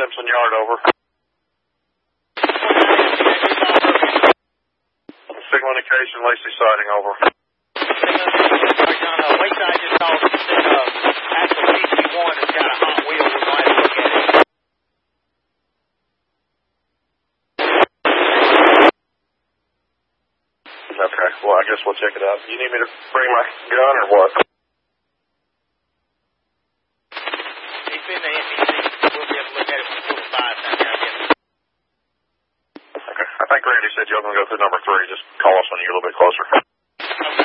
Simpson Yard, over. Signal indication, Lacey sighting, over. Wayside just called and said actual DC-1 has got a hot wheel. We're going to look at it. Okay, well, I guess we'll check it out. You need me to bring my gun or what? He's been the NBC. We'll be able to look at it when we're 5 down there, I guess. Okay, I think Randy said you're going to go through number 3. Just call us when you get a little bit closer.